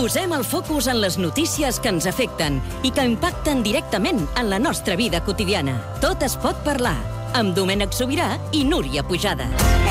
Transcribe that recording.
Posem el focus en les notícies que ens afecten i que impacten directament en la nostra vida quotidiana. Tot es pot parlar, amb Domènec Sobirà i Núria Pujada.